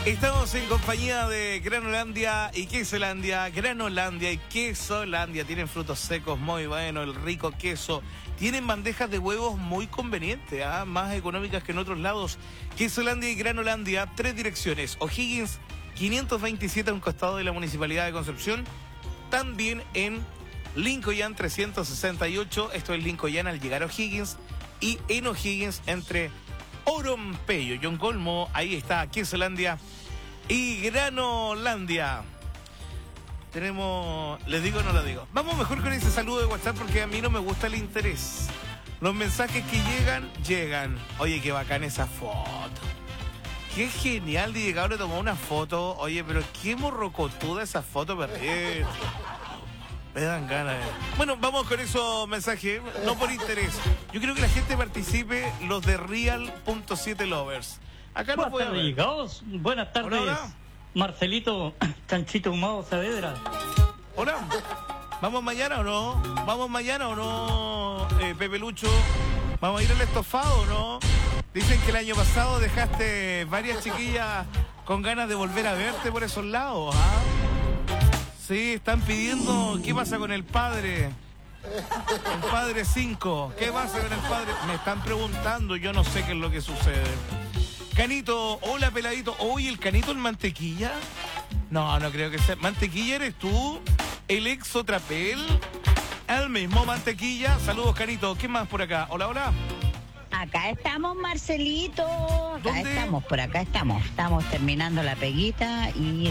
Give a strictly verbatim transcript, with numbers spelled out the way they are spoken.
Estamos en compañía de Granolandia y Quesolandia. Granolandia y Quesolandia tienen frutos secos muy buenos, el rico queso. Tienen bandejas de huevos muy convenientes, ¿eh? Más económicas que en otros lados. Quesolandia y Granolandia, tres direcciones. O'Higgins quinientos veintisiete a un costado de la Municipalidad de Concepción. También en Lincoln trescientos sesenta y ocho, esto es Lincoln al llegar a O'Higgins. Y en O'Higgins entre Orompeyo, John Colmo, ahí está Quesolandia y Granolandia. Tenemos, ¿les digo o no lo digo? Vamos mejor con ese saludo de WhatsApp porque a mí no me gusta el interés. Los mensajes que llegan, llegan. Oye, qué bacán esa foto. Qué genial, D J Cabro tomó una foto. Oye, pero qué morrocotuda esa foto, perdida. Me dan ganas. Bueno, vamos con esos mensajes, no por interés. Yo quiero que la gente participe, los de Real punto siete Lovers. Acá no puede haber. Buenas, buenas tardes. Hola, hola. Marcelito, Chanchito Humado Saavedra. Hola. ¿Vamos mañana o no? ¿Vamos mañana o no, eh, Pepe Lucho? ¿Vamos a ir al estofado o no? Dicen que el año pasado dejaste varias chiquillas con ganas de volver a verte por esos lados, ¿ah? Sí, están pidiendo, ¿qué pasa con el padre? El padre cinco, ¿qué pasa con el padre? Me están preguntando, yo no sé qué es lo que sucede. Canito, hola peladito. Oye, ¿el Canito en mantequilla? No, no creo que sea. ¿Mantequilla eres tú? ¿El Exotrapel? ¿El mismo mantequilla? Saludos, Canito. ¿Qué más por acá? Hola, hola. Acá estamos, Marcelito. Acá ¿Dónde? estamos, por acá estamos. Estamos terminando la peguita y